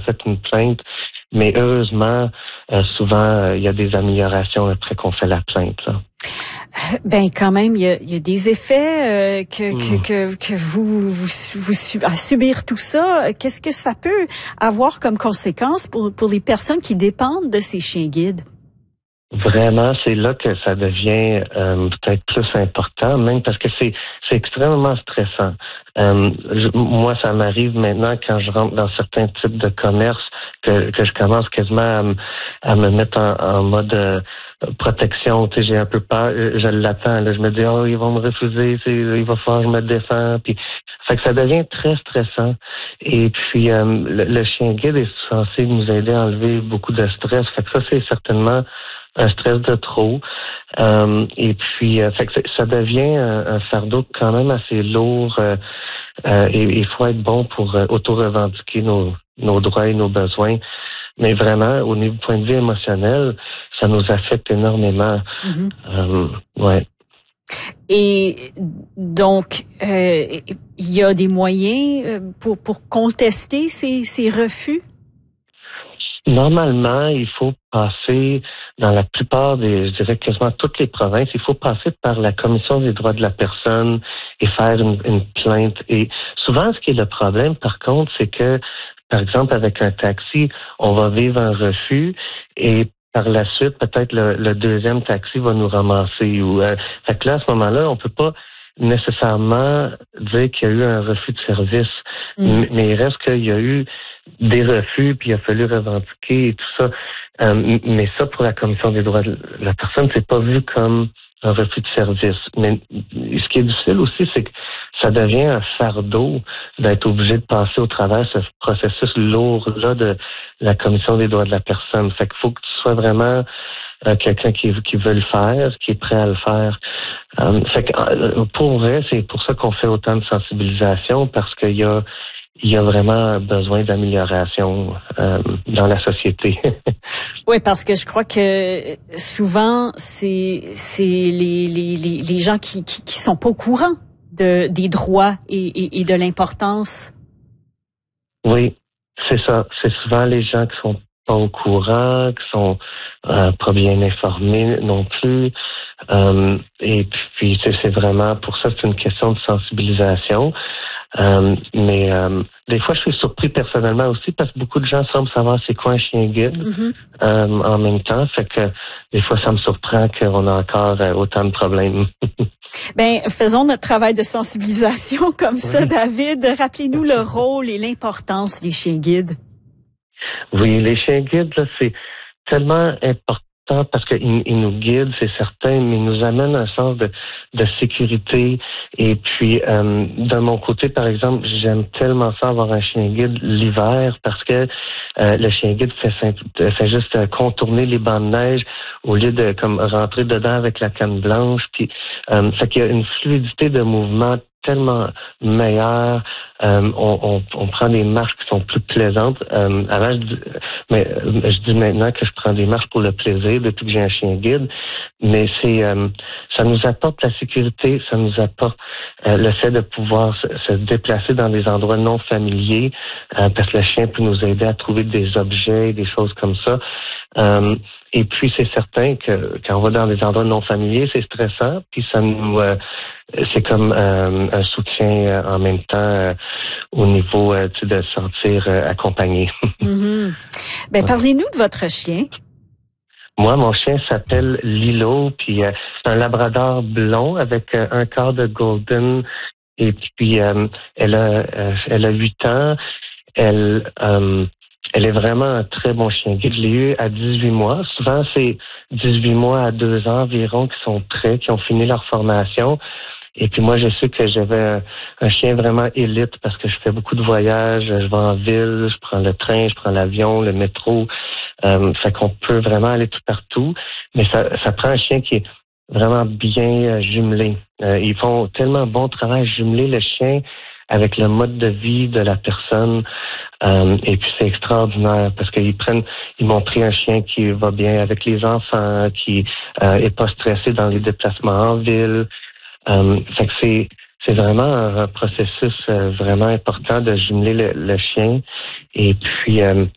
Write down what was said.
fait une plainte. Mais heureusement, souvent, il y a des améliorations après qu'on fait la plainte, là. Ben quand même, il y a des effets que vous à subir tout ça. Qu'est-ce que ça peut avoir comme conséquence pour les personnes qui dépendent de ces chiens guides? Vraiment, c'est là que ça devient peut-être plus important, même parce que c'est extrêmement stressant. Moi, ça m'arrive maintenant quand je rentre dans certains types de commerces que je commence quasiment à me mettre en mode protection. Tu sais, j'ai un peu peur, je l'attends. Là, je me dis, oh, ils vont me refuser, il va falloir que je me défends. Puis, fait que ça devient très stressant. Et puis, le chien guide est censé nous aider à enlever beaucoup de stress. Fait que ça, c'est certainement un stress de trop. Et puis, fait que ça devient un fardeau quand même assez lourd. Et il faut être bon pour auto-revendiquer nos droits et nos besoins. Mais vraiment, au niveau point de vue émotionnel, ça nous affecte énormément. Ouais. Et donc, il y a des moyens pour contester ces refus? Normalement, il faut passer dans la plupart je dirais quasiment toutes les provinces, il faut passer par la Commission des droits de la personne et faire une plainte. Et souvent, ce qui est le problème, par contre, c'est que, par exemple, avec un taxi, on va vivre un refus et par la suite, peut-être le deuxième taxi va nous ramasser. Fait que là, à ce moment-là, on peut pas nécessairement dire qu'il y a eu un refus de service, mais il reste qu'il y a eu des refus, puis il a fallu revendiquer et tout ça. Mais ça, pour la Commission des droits de la personne, c'est pas vu comme un refus de service. Mais ce qui est difficile aussi, c'est que ça devient un fardeau d'être obligé de passer au travers ce processus lourd-là de la Commission des droits de la personne. Fait qu'il faut que tu sois vraiment quelqu'un qui veut le faire, qui est prêt à le faire. Fait que pour vrai, c'est pour ça qu'on fait autant de sensibilisation, parce qu'il y a vraiment besoin d'amélioration dans la société. Oui, parce que je crois que souvent c'est les gens qui sont pas au courant des droits et de l'importance. Oui, c'est ça. C'est souvent les gens qui sont pas au courant, qui sont pas bien informés non plus. Et puis c'est vraiment pour ça, c'est une question de sensibilisation. Mais des fois, je suis surpris personnellement aussi parce que beaucoup de gens semblent savoir c'est quoi un chien guide en même temps. Fait que des fois, ça me surprend qu'on a encore autant de problèmes. Ben, faisons notre travail de sensibilisation comme ça, David. Rappelez-nous le rôle et l'importance des chiens guides. Oui, les chiens guides, là, c'est tellement important parce qu'ils nous guident, c'est certain, mais ils nous amènent un sens de sécurité. Et puis, de mon côté, par exemple, j'aime tellement ça avoir un chien guide l'hiver parce que le chien guide fait juste contourner les bancs de neige au lieu de comme rentrer dedans avec la canne blanche. Puis, fait qu'il y a une fluidité de mouvement tellement meilleure. On prend des marches qui sont plus plaisantes. Avant, je dis maintenant que je prends des marches pour le plaisir depuis que j'ai un chien guide. Mais ça nous apporte la sécurité, ça nous apporte le fait de pouvoir se déplacer dans des endroits non familiers, parce que le chien peut nous aider à trouver des objets, des choses comme ça. Et puis, c'est certain que quand on va dans des endroits non familiers, c'est stressant, puis ça nous... c'est comme un soutien en même temps au niveau de se sentir accompagné. Ben, parlez-nous de votre chien. Moi, mon chien s'appelle Lilo, puis c'est un labrador blond avec un quart de golden. Et puis, elle a 8 ans. Elle est vraiment un très bon chien guide. Je l'ai eu à 18 mois. Souvent, c'est 18 mois à 2 ans environ qui sont prêts, qui ont fini leur formation. Et puis moi, je sais que j'avais un chien vraiment élite parce que je fais beaucoup de voyages. Je vais en ville, je prends le train, je prends l'avion, le métro. Fait qu'on peut vraiment aller tout partout. Mais ça prend un chien qui est vraiment bien jumelé. Ils font tellement bon travail à jumeler le chien avec le mode de vie de la personne. Et puis c'est extraordinaire parce qu'ils m'ont pris un chien qui va bien avec les enfants, qui est pas stressé dans les déplacements en ville. Fait que c'est vraiment un processus vraiment important de jumeler le chien. Et puis